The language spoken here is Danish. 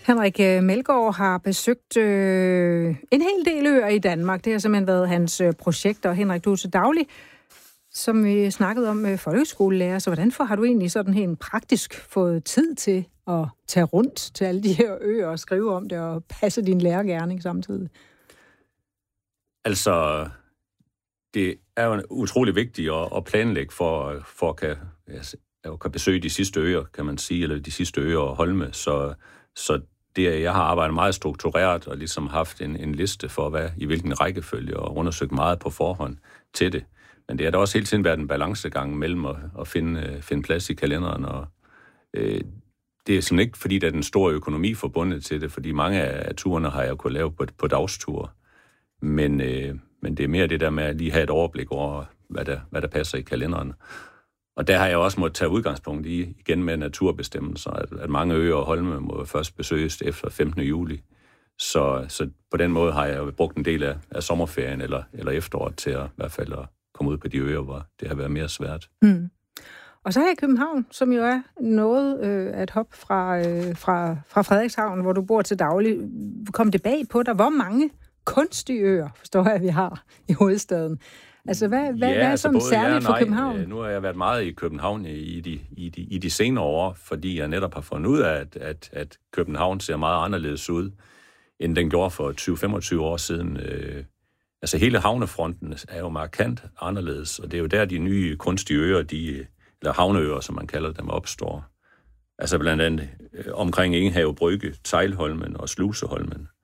Henrik Melgaard har besøgt en hel del øer i Danmark. Det har simpelthen været hans projekt, og Henrik, du er til daglig, som vi snakkede om, folkeskolelærer. Så hvordan har du egentlig sådan helt praktisk fået tid til at tage rundt til alle de her øer og skrive om det og passe din lærergerning samtidig? Altså, det er jo utrolig vigtigt at planlægge for at kan besøge de sidste øer, kan man sige, eller de sidste øer og holme. Så det, jeg har arbejdet meget struktureret og ligesom haft en liste for, i hvilken rækkefølge, og undersøgt meget på forhånd til det. Men det har da også hele tiden været en balancegang mellem at finde plads i kalenderen. Og, det er sådan ikke, fordi der er den store økonomi forbundet til det, fordi mange af turene har jeg kunnet lave på dagsture. Men det er mere det der med at lige have et overblik over, hvad der passer i kalenderen. Og der har jeg også måttet tage udgangspunkt igen med naturbestemmelser, at mange øer og holme må først besøges efter 15. juli. Så på den måde har jeg brugt en del af sommerferien eller efteråret til at i hvert fald at komme ud på de øer, hvor det har været mere svært. Mm. Og så her i København, som jo er noget at hoppe fra Frederikshavn, hvor du bor til daglig, kom det bag på dig, hvor mange kunstige øer, forstår jeg, vi har i hovedstaden. Altså, hvad er sådan særligt for København? Nu har jeg været meget i København i de senere år, fordi jeg netop har fundet ud af, at København ser meget anderledes ud, end den gjorde for 20-25 år siden. Altså, hele havnefronten er jo markant anderledes, og det er jo der, de nye kunstige øer, eller havneøer, som man kalder dem, opstår. Altså blandt andet omkring Ingenhav Brygge, Teglholmen og Sluseholmen.